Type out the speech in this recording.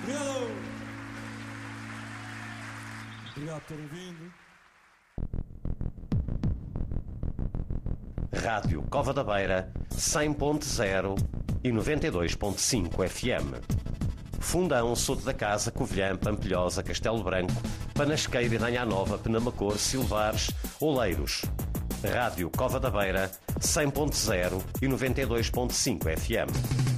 Obrigado! Obrigado por terem vindo. Rádio Cova da Beira, 100.0 e 92.5 FM. Fundão, Soto da Casa, Covilhã, Pampilhosa, Castelo Branco, Panasqueira, Nanha Nova, Penamacor, Silvares, Oleiros. Rádio Cova da Beira, 100.0 e 92.5 FM.